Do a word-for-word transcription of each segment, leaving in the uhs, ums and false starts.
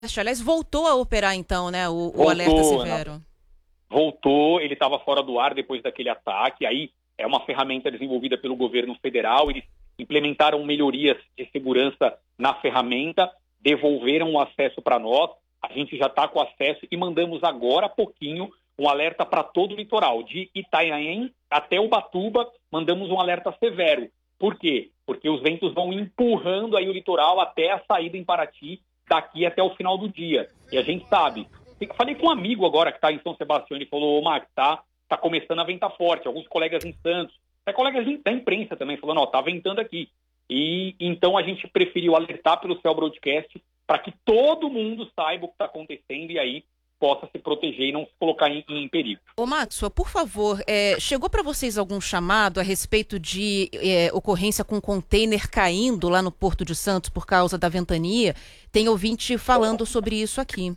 Aliás, voltou a operar então, né, o, o alerta Voltou, Ana. severo. Voltou, ele estava fora do ar depois daquele ataque, aí é uma ferramenta desenvolvida pelo governo federal, eles implementaram melhorias de segurança na ferramenta, devolveram o acesso para nós, a gente já está com acesso e mandamos agora há pouquinho um alerta para todo o litoral, de Itanhaém até Ubatuba, mandamos um alerta severo. Por quê? Porque os ventos vão empurrando aí o litoral até a saída em Paraty, daqui até o final do dia. E a gente sabe. Falei com um amigo agora que está em São Sebastião, ele falou, ô Max, tá, tá começando a ventar forte, alguns colegas em Santos, até colegas da imprensa também, falando, ó, tá ventando aqui. E então a gente preferiu alertar pelo Céu Broadcast para que todo mundo saiba o que está acontecendo e aí possa se proteger e não se colocar em, em perigo. Ô Maxwell, por favor, é, chegou para vocês algum chamado a respeito de é, ocorrência com container caindo lá no Porto de Santos por causa da ventania? Tem ouvinte falando sobre isso aqui.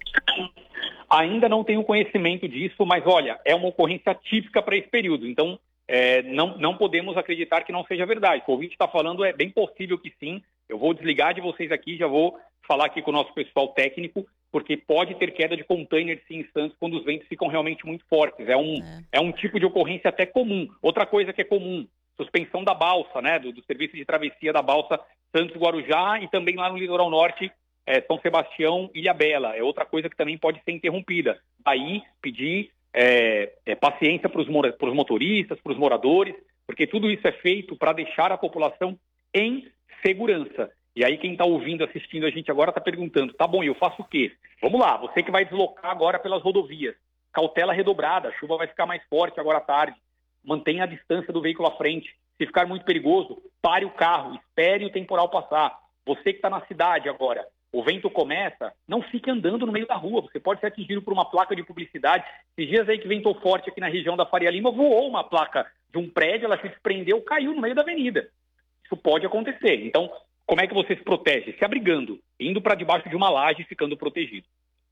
Ainda não tenho conhecimento disso, mas olha, é uma ocorrência típica para esse período, então é, não, não podemos acreditar que não seja verdade. O que o ouvinte está falando é bem possível que sim. Eu vou desligar de vocês aqui, já vou falar aqui com o nosso pessoal técnico, porque pode ter queda de container sim em Santos quando os ventos ficam realmente muito fortes. É um, é. É um tipo de ocorrência até comum. Outra coisa que é comum, suspensão da balsa, né, do, do serviço de travessia da balsa Santos-Guarujá e também lá no litoral norte, é, São Sebastião, Ilhabela. É outra coisa que também pode ser interrompida. Aí, pedir é, é, paciência para os motoristas, para os moradores, porque tudo isso é feito para deixar a população em segurança. E aí quem está ouvindo, assistindo a gente agora está perguntando, tá bom, e eu faço o quê? Vamos lá, você que vai deslocar agora pelas rodovias, cautela redobrada, a chuva vai ficar mais forte agora à tarde, mantenha a distância do veículo à frente, se ficar muito perigoso, pare o carro, espere o temporal passar. Você que está na cidade agora, o vento começa, não fique andando no meio da rua, você pode ser atingido por uma placa de publicidade. Esses dias aí que ventou forte aqui na região da Faria Lima, voou uma placa de um prédio, ela se desprendeu, caiu no meio da avenida. Isso pode acontecer, então como é que você se protege? Se abrigando, indo para debaixo de uma laje e ficando protegido.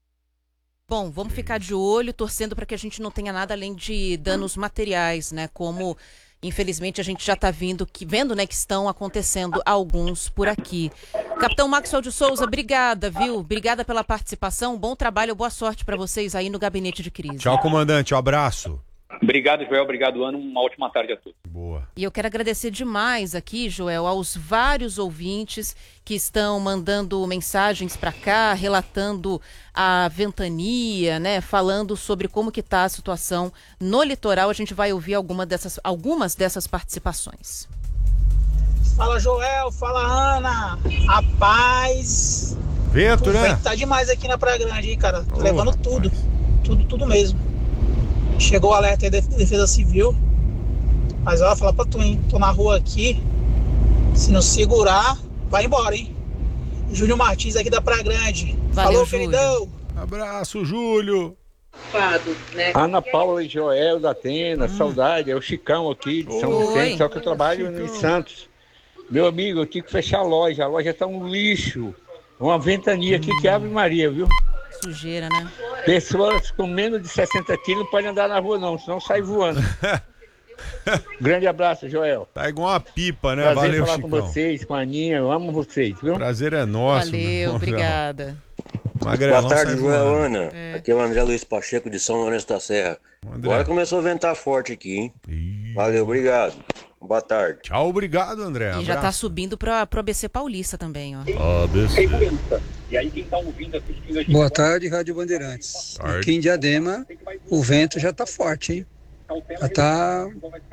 Bom, vamos ficar de olho, torcendo para que a gente não tenha nada além de danos materiais, né? Como, infelizmente, a gente já está vendo que, vendo, né, que estão acontecendo alguns por aqui. Capitão Maxwell de Souza, obrigada, viu? Obrigada pela participação, bom trabalho, boa sorte para vocês aí no gabinete de crise. Tchau, comandante, um abraço. Obrigado, Joel, obrigado, Ana, uma ótima tarde a todos. Boa. E eu quero agradecer demais aqui, Joel, aos vários ouvintes que estão mandando mensagens para cá, relatando a ventania, né, falando sobre como que está a situação no litoral. A gente vai ouvir alguma dessas, algumas dessas participações. Fala, Joel, fala, Ana. Rapaz, vento, o né? vento tá demais aqui na Praia Grande, hein, cara? Tô oh, levando rapaz. tudo, tudo, tudo mesmo. Chegou o alerta aí da Defesa Civil. Mas ó, falar pra tu, hein? Tô na rua aqui. Se não segurar, vai embora, hein? Júlio Martins aqui da Praia Grande. Valeu, Falou, Júlio. queridão. Abraço, Júlio. Né? Ana Paula e Joel da Atena, hum. saudade, é o Chicão aqui de São Oi. Vicente, só que eu trabalho Chicão. em Santos. Meu amigo, eu tive que fechar a loja, a loja tá um lixo. Uma ventania aqui que abre Maria, viu? Sujeira, né? Pessoas com menos de sessenta quilos não podem andar na rua não, senão sai voando. Grande abraço, Joel. Tá igual uma pipa, né? Prazer Valeu, falar Chicão. com vocês, com a Aninha, eu amo vocês, viu? Prazer é nosso. Valeu, meu obrigada. Magrelão Boa tarde, sai Joel, voando. Ana. É. Aqui é o André Luiz Pacheco de São Lourenço da Serra. André. Agora começou a ventar forte aqui, hein? Ih. Valeu, obrigado. Boa tarde. Tchau, obrigado, André. E já tá Abraço. subindo para o A B C Paulista também, ó. A B C. Segurança. E aí quem está ouvindo, assistindo a gente... Boa tarde, Rádio Bandeirantes. Tarde. Aqui em Diadema, o vento já tá forte, hein? Já tá...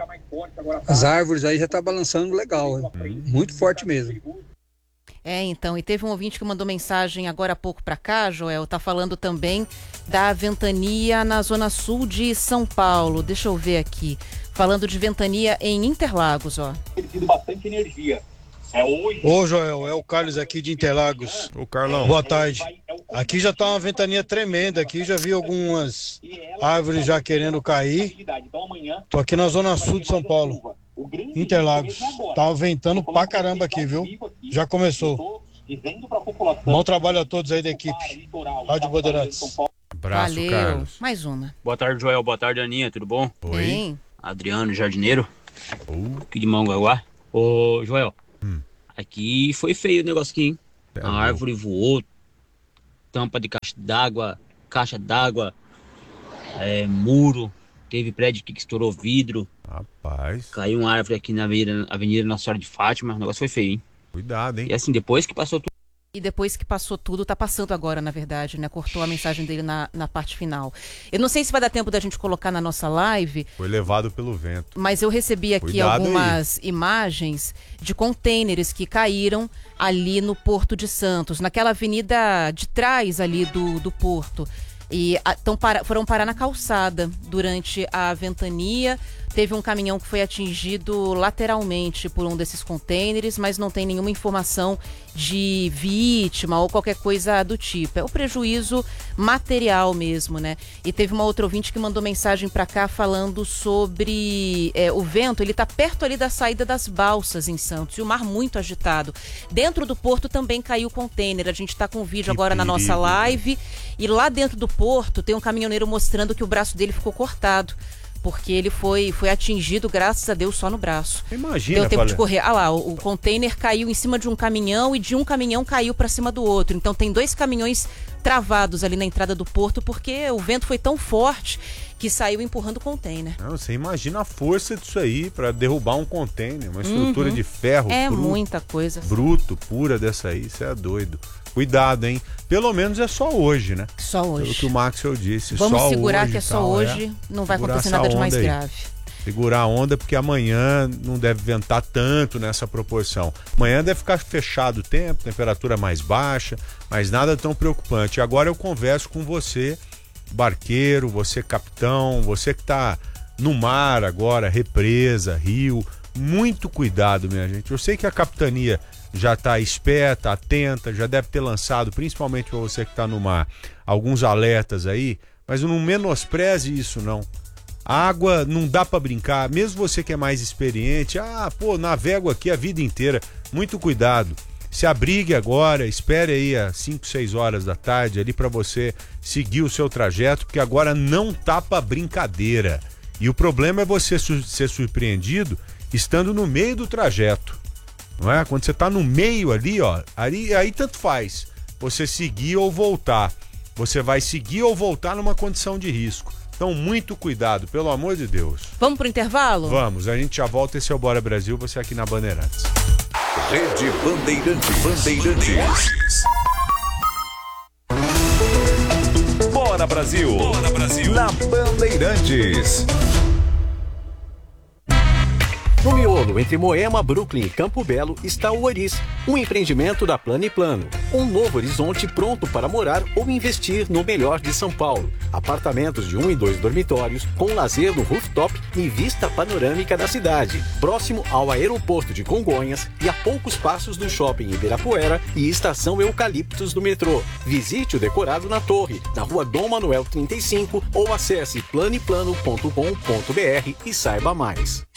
As árvores aí já tá balançando legal, hein? Muito forte mesmo. É, então, e teve um ouvinte que mandou mensagem agora há pouco para cá, Joel, tá falando também da ventania na zona sul de São Paulo. Deixa eu ver aqui. Falando de ventania em Interlagos, ó. Tem tido bastante energia. É hoje... Ô Joel, é o Carlos aqui de Interlagos. Ô, Carlão. Boa tarde. Aqui já tá uma ventania tremenda, aqui já vi algumas árvores já querendo cair. Tô aqui na zona sul de São Paulo, Interlagos. Tá ventando pra caramba aqui, viu? Já começou. Bom trabalho a todos aí da equipe. Rádio Bandeirantes. Abraço, Valeu. Carlos. Mais uma. Boa tarde, Joel. Boa tarde, Aninha. Tudo bom? Oi. Bem. Adriano, jardineiro, Uh, aqui de Mongaguá. Ô, Joel, Hum. aqui foi feio o negócio aqui, hein? É A bom. árvore voou, tampa de caixa d'água, caixa d'água, é, muro. Teve prédio aqui que estourou vidro. Rapaz. Caiu uma árvore aqui na Avenida, Avenida Nossa Senhora de Fátima. O negócio foi feio, hein? Cuidado, hein? E assim, depois que passou tudo. E depois que passou tudo, tá passando agora, na verdade, né? Cortou a mensagem dele na, na parte final. Eu não sei se vai dar tempo da gente colocar na nossa live. Foi levado pelo vento. Mas eu recebi aqui Cuidado algumas aí. imagens de contêineres que caíram ali no Porto de Santos, naquela avenida de trás ali do, do Porto. E a, tão para, foram parar na calçada durante a ventania. Teve um caminhão que foi atingido lateralmente por um desses contêineres, mas não tem nenhuma informação de vítima ou qualquer coisa do tipo. É o prejuízo material mesmo, né? E teve uma outra ouvinte que mandou mensagem para cá falando sobre é, o vento. Ele tá perto ali da saída das balsas em Santos e o mar muito agitado. Dentro do porto também caiu o contêiner. A gente tá com um vídeo Que agora perigo. na nossa live. E lá dentro do porto tem um caminhoneiro mostrando que o braço dele ficou cortado. Porque ele foi, foi atingido, graças a Deus, só no braço. Imagina, Deu tempo Paulo. de correr. Ah lá, o, o container caiu em cima de um caminhão e de um caminhão caiu para cima do outro. Então tem dois caminhões travados ali na entrada do porto porque o vento foi tão forte que saiu empurrando o container. Não, você imagina a força disso aí para derrubar um container, uma estrutura Uhum. de ferro É bruto, muita coisa. bruto, pura dessa aí, isso é doido. Cuidado, hein? Pelo menos é só hoje, né? Só Pelo hoje. que o Maxwell disse. Vamos só segurar hoje que é e só tal, hoje, é. não vai Segurar acontecer essa nada de mais onda aí. grave. Segurar a onda porque amanhã não deve ventar tanto nessa proporção. Amanhã deve ficar fechado o tempo, temperatura mais baixa, mas nada tão preocupante. Agora eu converso com você, barqueiro, você capitão, você que está no mar agora, represa, rio. Muito cuidado, minha gente. Eu sei que a capitania já está esperta, atenta, já deve ter lançado, principalmente para você que está no mar, alguns alertas aí, mas não menospreze isso não. A água não dá para brincar, mesmo você que é mais experiente, ah, pô, navego aqui a vida inteira, muito cuidado. Se abrigue agora, espere aí às cinco, seis horas da tarde ali para você seguir o seu trajeto, porque agora não tá para brincadeira. E o problema é você su- ser surpreendido estando no meio do trajeto. Não é? Quando você tá no meio ali, ó, aí, aí tanto faz. Você seguir ou voltar. Você vai seguir ou voltar numa condição de risco. Então, muito cuidado, pelo amor de Deus. Vamos pro intervalo? Vamos, a gente já volta. Esse é o Bora Brasil, você aqui na Bandeirantes. Rede Bandeirantes. Bandeirantes. Bora Brasil. Bora Brasil. Na Bandeirantes. No miolo, entre Moema, Brooklyn e Campo Belo, está o Oris, um empreendimento da Plano e Plano. Um novo horizonte pronto para morar ou investir no melhor de São Paulo. Apartamentos de um e dois dormitórios, com lazer no rooftop e vista panorâmica da cidade. Próximo ao aeroporto de Congonhas e a poucos passos do shopping Ibirapuera e estação Eucaliptos do metrô. Visite o decorado na torre, na rua Dom Manuel trinta e cinco ou acesse plano e plano ponto com ponto br e saiba mais.